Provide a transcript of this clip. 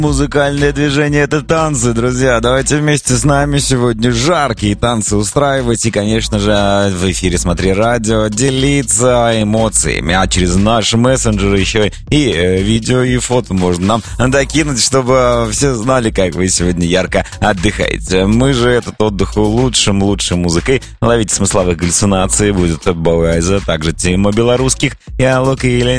Музыкальное движение — это танцы, друзья. Давайте вместе с нами сегодня жаркие танцы устраивать. И, конечно же, в эфире «Смотри радио» делиться эмоциями. А через наши мессенджеры еще и видео, и фото можно нам докинуть, чтобы все знали, как вы сегодня ярко отдыхаете. Мы же этот отдых улучшим лучшей музыкой. Ловите смысловых галлюцинаций. Будет Боуэза, также тема белорусских и Алока и